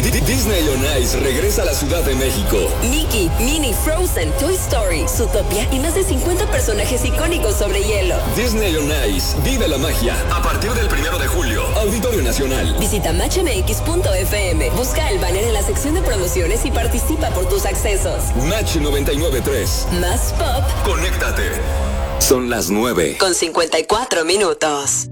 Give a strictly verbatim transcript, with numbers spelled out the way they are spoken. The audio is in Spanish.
Disney on Ice regresa a la Ciudad de México. Mickey, Minnie, Frozen, Toy Story, Zootopia y más de cincuenta personajes icónicos sobre hielo. Disney on Ice, vive la magia. A partir del primero de julio, Auditorio Nacional. Visita match m x punto f m, busca el banner en la sección de promociones y participa por tus accesos. Match noventa y nueve punto tres. Más pop. Conéctate. Son las nueve. Con cincuenta y cuatro minutos.